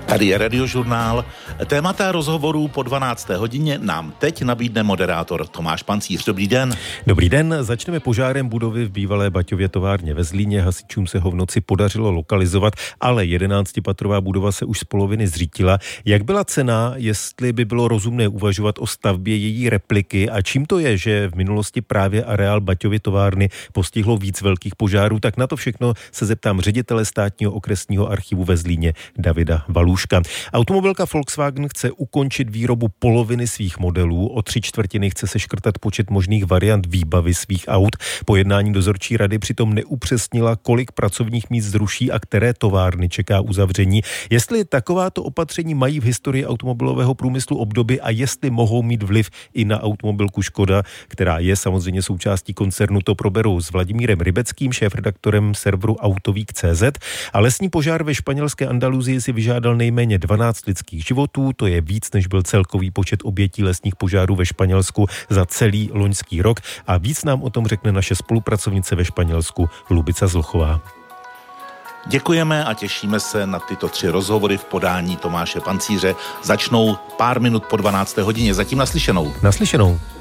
Tady je Radiožurnál. Témata rozhovorů po 12. hodině nám teď nabídne moderátor Tomáš Pancíř. Dobrý den. Dobrý den. Začneme požárem budovy v bývalé Baťově továrně ve Zlíně. Hasičům se ho v noci podařilo lokalizovat, ale 11patrová budova se už z poloviny zřítila. Jak byla cena, jestli by bylo rozumné uvažovat o stavbě její repliky a čím to je, že v minulosti právě areál Baťovy továrny postihlo víc velkých požárů, tak na to všechno se zeptám ředitele státního okresního archivu ve Zlíně Davida Valuška. Automobilka Volkswagen chce ukončit výrobu poloviny svých modelů, o 3/4 chce seškrtat počet možných variant výbavy svých aut. Po jednání dozorčí rady přitom neupřesnila, kolik pracovních míst zruší a které továrny čeká uzavření. Jestli takováto opatření mají v historii automobilového průmyslu obdoby a jestli mohou mít vliv i na automobilku Škoda, která je samozřejmě součástí koncernu, to proberou s Vladimírem Rybeckým, šéfredaktorem serveru Autovík.cz. A lesní požár ve španělské Andaluzii si vyžádal nejméně 12 lidských životů, to je víc, než byl celkový počet obětí lesních požárů ve Španělsku za celý loňský rok. A víc nám o tom řekne naše spolupracovnice ve Španělsku Lubica Zlochová. Děkujeme a těšíme se na tyto 3 rozhovory v podání Tomáše Pancíře. Začnou pár minut po 12. hodině. Zatím naslyšenou. Naslyšenou.